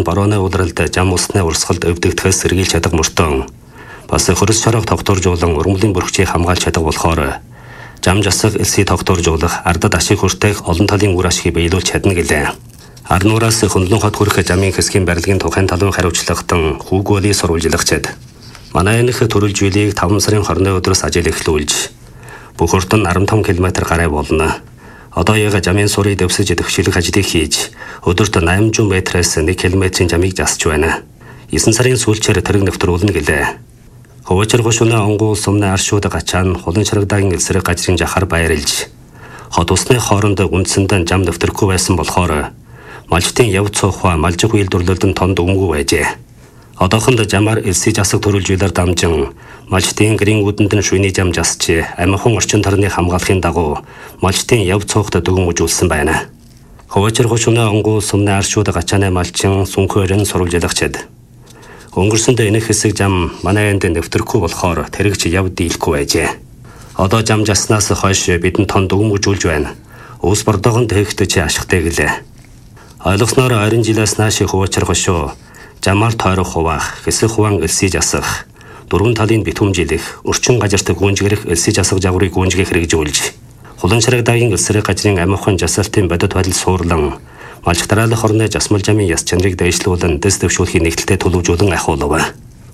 нь борооны удралд зам усны урсгалд өвдөгдөхөөс сэргийлж чадах мөртөө бас хөрс шорог тогтворжуулан урмлын бүрхчийг хамгаалж чадах болохоор зам жасах элсийг тогтворжуулах ардад ашиг хүртээх олон талын үр ашгийг биелүүлж чадна гэлээ. Арнуураас хөндлөн хот хүрэх замын хэсгийн барилгын тухайн талын хариуцлагатан хүүгөөлийн сурвалжлагчид манай энэх төрөлжүүлийг 5 сарын 20-ны өдрөөс ажил эхлүүлж бүх урт нь 15 км гаруй болно. Одоо яг замын сурыг дэвсэж төвшилэх ажлыг хийж өдөрт 800 метрээс 1 км-ийн замыг засч байна. 9 сарын сүүлчээр тэрэг нэвтрүүлнэ гэлээ. Хөвөчөр гошууны онгуул сумны аршууд гачаан хулан шарагдагийн элсрэг гажрын жахар баярлж хот усны хооронд үндсэндээ зам нэвтрэхгүй байсан болохоор малчтын яв цуухва малжих үйлдвэрлэлд тонд өмгөө байжээ. Одоохонд замаар элсийг засаг төрөлжүүлэлээр дамжин малчтын гэрийн үүдэнд нь шүйний зам засч амихан орчин тарныг хамгаалахын дагуу малчтын яв цуухт дүгэн үжүүлсэн байна. Хөвөчөр гошууны онгуул сумны аршууд гачааны малчин сүнхөрөн сурвалжлагчид өнгөрсөнд энэ хэсэг зам манай энд нэвтрэхгүй болохоор тэрэгч яв дийлэхгүй байжээ. Одоо зам заснаас хойш бидэнд тон дүгэн үжүүлж байна. Ус бордогон тэгэхдээ чи ашигтай гэлээ. Ойлгосноор 20 жилээс нааш хөвөчөр гошуу замаар тойрох хуваах, хэсэг хуваан элсийг засах, дөрвөн талын битүүмжилэх, өрчин газарт гүнжгэрэх элсийг засах загварыг гүнжгэх хэрэгжүүлж, хулан шарагдагийн элсрэг газрын амихан жасалтын бодит байдал суурлан, малч дараалах орны засмал замын яс чанарыг дэвшлүүлэн дэс дэвшүүлэхийн нэгдэлтэд төлөвлөжүүлэн ахуулав.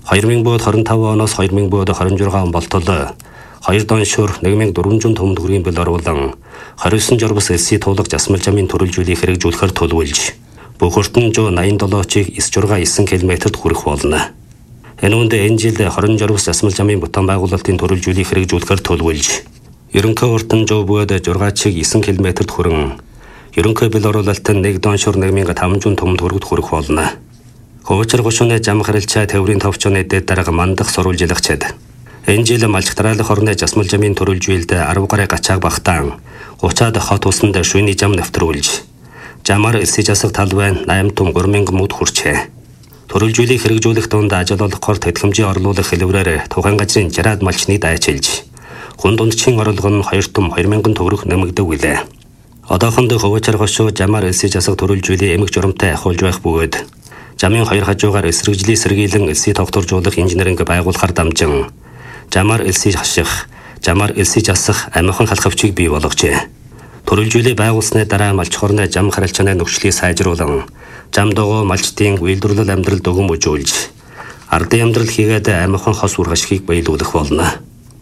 2025 оноос 2026 он болтол 2 доншуур 1400 төмөн төгрөгийн бэл оруулан 29 жургас элсийг туулах засмал замын төрөлжүүлийг хэрэгжүүлэхээр төлөвлөж бүх өртөн 187-ыг 9 км-д хүрэх болно. Энэ үнд энэ жил 20 жургас засмал замын бутан байгуулалтын төрөлжүүлийг хэрэгжүүлэхээр төлөвлөж ерөнхий өртөн буйд 6-ыг 9 км-д хүрэн ерөнхий бэл оруулалтын 1 доншуур 1500 төмөн төгрөгт хүрэх болно. Хөвөчөр гошууны зам харилцаа тээврийн товчооны дэд дарга мандах сурвалжлагчид энэ жил малч дараалах орны засмал замын төрөлжүүлэлд 10 гаруй гачааг багтаан 30-аад хот усанд шүйний зам нэвтрүүлж замаар элсийг засах тал байна 8 том 3000 мөд хүрчээ. Төрөлжүүлийг хэрэгжүүлэх дунд ажил олгохоор тэтгэмжийн орлуулах хэлбэрээр тухайн газрын 60-аад малчныг дайчилж хүнд ундчин орлого нь 2 том 2000 төгрөг нэмэгдэв гэлээ. Одоохонд хөвөчөр гошуу замаар элсийг засах төрөлжүүлийг эмэг журамтай ахуулж байх бөгөөд замын хоёр хажуугаар эсрэгжлийн сэргийлэн элсийг тогтворжуулах инженеринг байгуулахаар дамжин замаар элсийг хаших, замаар элсийг засах амихан халахвчийг бий болгожээ. Төрөлжүүлийг байгуулсны дараа малч хорны зам харилцааны нөхцөлийг сайжруулан зам дагуу малчтын үйлдвэрлэл амьдрал дүгэн үжүүлж ардын амьдрал хийгээд амихан хос ургашгийг биелүүлэх болно.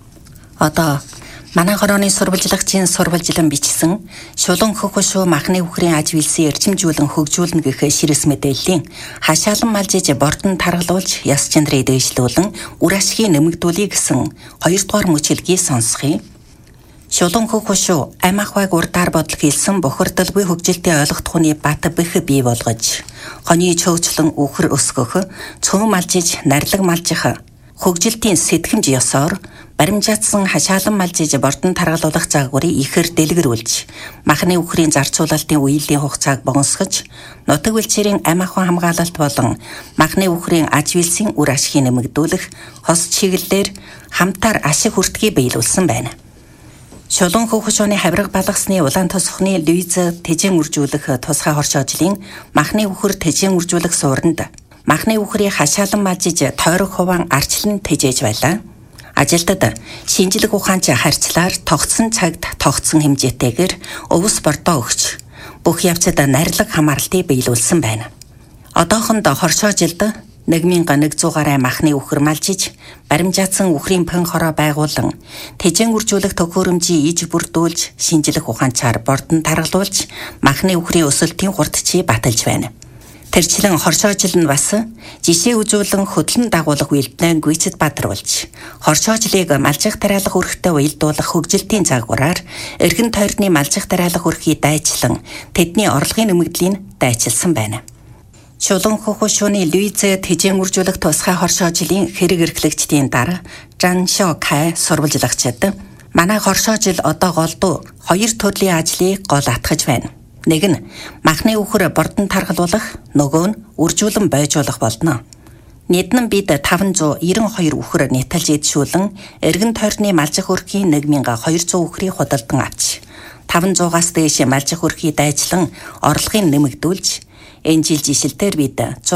Одоо манай хорооны сурвалжлагчийн сурвалжлан бичсэн шулан хөхөшөө махны үхрийн аж вилсийг эрчимжүүлэн хөгжүүлнэ гэх ширэс мэдээллийн хашаалан малжиж бордон таргалуулж яс чандрыг дэвшлүүлэн үр ашгийг нэмэгдүүлэе гэсэн 2 дугаар мөчилгийг сонсхий. Шулан хөхөшөө амахвайг урдаар бодол хийсэн бохирдолгүй хөгжилтийн ойлгохтхууны бат бэх бий болгож хоны чөөгчлөн үхэр өсгөх цөөн малжиж нарлаг малжих хөгжилтийн сэтгэмж ёсоор баримжаатсан хашаалан малжиж бордон таргалуулах загварыг ихэр дэлгэрүүлж махны үхрийн зарцуулалтын үеийн хугацааг богиносгож нутаг бэлчээрийн амахуй хамгаалалт болон махны үхрийн аж вилсийн үр ашгийг нэмэгдүүлэх хос чиглэлээр хамтаар ашиг хүртгийг биелүүлсэн байна. Шулан хөхөшөөний хавраг балгасны улаан тосхны Луиз тэжэн үржүүлэх тусгай хоршоожлын махны үхэр тэжэн үржүүлэх сууранд махны үхрийг хашаалан малжиж тойрог хуваан арчлан тэжээж байлаа. Ажилтад шинжлэх ухаанч харьцлаар тогтсон цагт тогтсон хэмжээтэйгээр өвс бордоо өгч бүх явцад нарилга хамаарлтыг биелүүлсэн байна. Одоохонд хоршоожилд 1100 гаруй махны үхэр малжиж баримжаатсан үхрийн пэн хороо байгуулан тэжэн үржүүлэх төхөөрөмжийг иж бүрдүүлж шинжлэх ухаанчаар бордон таргалуулж махны үхрийн өсөлтийн хурдчийг баталж байна. Тэрчлэн хоршоожил нь бас жишээ үзүүлэн хөдлөн дагуулах үйлдэлээ гүйцэд бадруулж хоршоожлыг малжих дараалах өрхтөд уялдуулах хөгжилтийн загвараар эргэн тойрны малжих дараалах өрхийг дайчлан тэдний орлогын нэмэгдлийг дайчилсан байна. Шулан хөхөшөөний Луиз тэжэн үржүүлэх тусгай хоршоожлын хэрэг эрхлэгчдийн дараа Жан Шокай сурвалжлагчид манай хоршоожил одоо голдуу 2 төрлийн ажлыг гол атгаж байна. Нэг нь махны үхэр бордон таргалуулах, нөгөө нь үржүүлэн бойжуулах болно. Нийт нь бид 592 үхэр нэтэлж эдшүүлэн эргэн тойрны малжих өрхийн 1200 үхрийг худалдан авч 500-аас дээш малжих өрхийг дайчлан орлогыг нэмэгдүүлж энэ жил жилдээр бид